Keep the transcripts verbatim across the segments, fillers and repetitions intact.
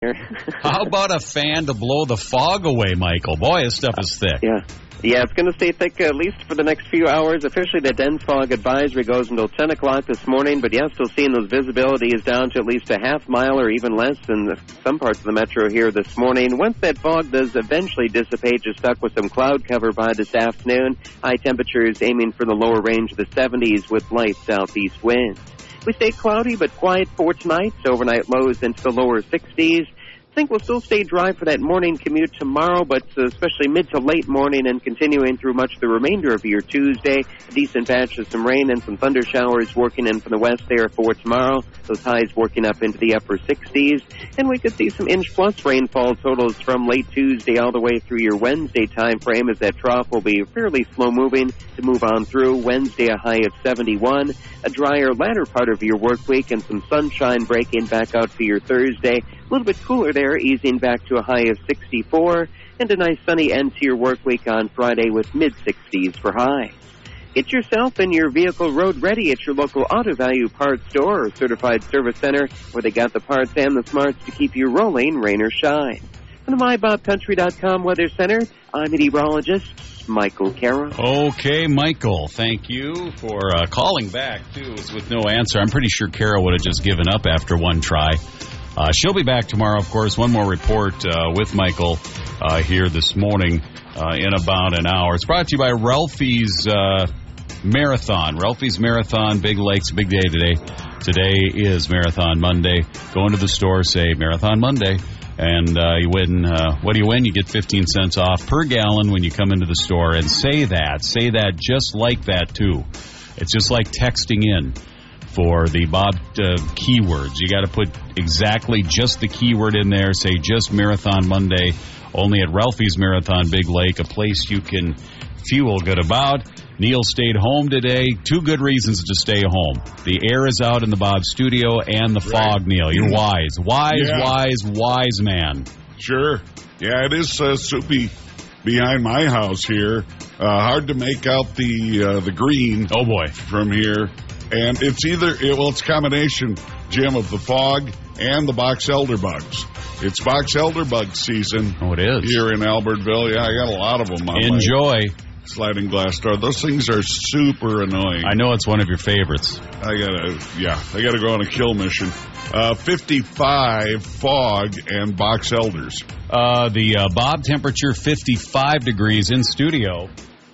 How about a fan to blow the fog away, Michael? Boy, this stuff is thick. Yeah. Yeah, it's going to stay thick at least for the next few hours. Officially, the dense fog advisory goes until ten o'clock this morning, but yeah, still seeing those visibilities down to at least a half mile or even less in some parts of the metro here this morning. Once that fog does eventually dissipate, you're stuck with some cloud cover by this afternoon. High temperatures aiming for the lower range of the seventies with light southeast winds. We stay cloudy but quiet for tonight. Overnight lows into the lower sixties. I think we'll still stay dry for that morning commute tomorrow, but especially mid to late morning and continuing through much of the remainder of your Tuesday. A decent patch of some rain and some thunder showers working in from the west there for tomorrow. Those highs working up into the upper sixties. And we could see some inch-plus rainfall totals from late Tuesday all the way through your Wednesday time frame, as that trough will be fairly slow-moving to move on through. Wednesday, a high of seventy-one. A drier latter part of your work week and some sunshine breaking back out for your Thursday. A little bit cooler there, easing back to a high of sixty-four, and a nice sunny end to your work week on Friday with mid-sixties for highs. Get yourself and your vehicle road ready at your local Auto Value parts store or certified service center, where they got the parts and the smarts to keep you rolling, rain or shine. From the my bob country dot com Weather Center, I'm meteorologist Michael Carroll. Okay, Michael, thank you for uh, calling back, too. It's with no answer. I'm pretty sure Carol would have just given up after one try. Uh, she'll be back tomorrow, of course. One more report uh, with Michael uh, here this morning uh, in about an hour. It's brought to you by Ralphie's uh, Marathon. Ralphie's Marathon, Big Lakes, big day today. Today is Marathon Monday. Go into the store, say Marathon Monday, and uh, you win. Uh, what do you win? You get fifteen cents off per gallon when you come into the store. And say that. Say that just like that, too. It's just like texting in for the Bob uh, keywords. You got to put exactly just the keyword in there. Say just Marathon Monday, only at Ralphie's Marathon Big Lake, a place you can feel good about. Neil stayed home today. Two good reasons to stay home. The air is out in the Bob studio and the fog, Neil. You're wise. Wise, yeah. wise, wise man. Sure. Yeah, it is uh, soupy behind my house here. Uh, hard to make out the uh, the green. Oh, boy. From here. And it's either, well, it's a combination, Jim, of the fog and the box elder bugs. It's box elder bug season. Oh, it is. Here in Albertville. Yeah, I got a lot of them on Enjoy. my sliding glass door. Those things are super annoying. I know it's one of your favorites. I gotta, yeah, I gotta go on a kill mission. Uh, fifty-five fog and box elders. Uh, the uh, Bob temperature, fifty-five degrees in studio.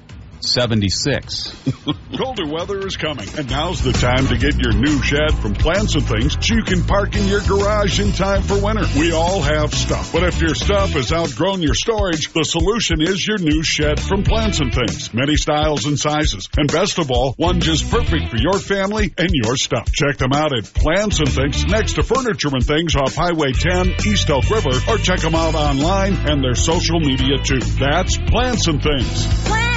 seventy-six. Colder weather is coming, and now's the time to get your new shed from Plants and Things so you can park in your garage in time for winter. We all have stuff, but if your stuff has outgrown your storage, the solution is your new shed from Plants and Things. Many styles and sizes, and best of all, one just perfect for your family and your stuff. Check them out at Plants and Things next to Furniture and Things off Highway ten, East Elk River, or check them out online and their social media too. That's Plants and Things. Plants